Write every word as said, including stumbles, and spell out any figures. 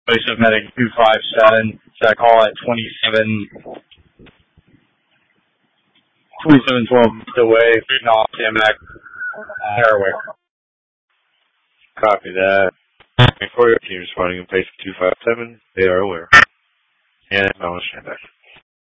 Place of medic two five seven. So I call at twenty-seven, twenty-seven twelve away. Not stand back. Uh, Haraway. Copy that. For your team responding in place of two five seven, they are aware. And acknowledge stand back.